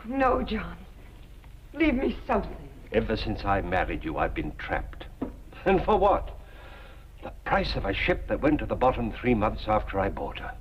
No, John. Leave me something. Ever since I married you, I've been trapped. And for what? The price of a ship that went to the bottom 3 months after I bought her.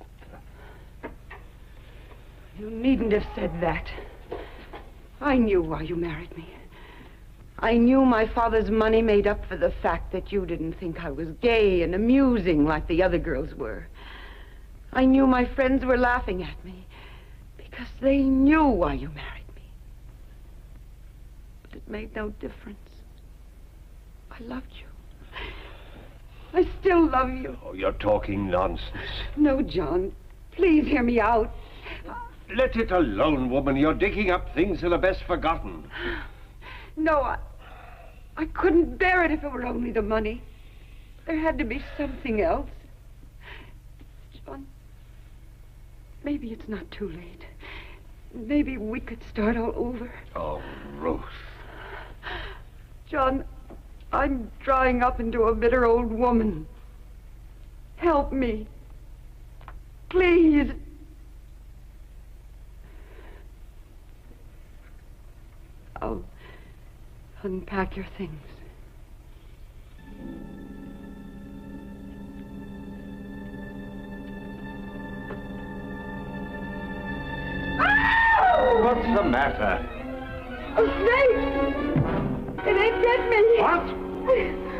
You needn't have said that. I knew why you married me. I knew my father's money made up for the fact that you didn't think I was gay and amusing like the other girls were. I knew my friends were laughing at me because they knew why you married me. But it made no difference. I loved you. I still love you. Oh, you're talking nonsense. No, John. Please hear me out. Let it alone, woman. You're digging up things that are best forgotten. No, I couldn't bear it if it were only the money. There had to be something else. John, maybe it's not too late. Maybe we could start all over. Oh, Ruth. John, I'm drying up into a bitter old woman. Help me. Please. I'll unpack your things. What's the matter? A snake! It ain't get me! What?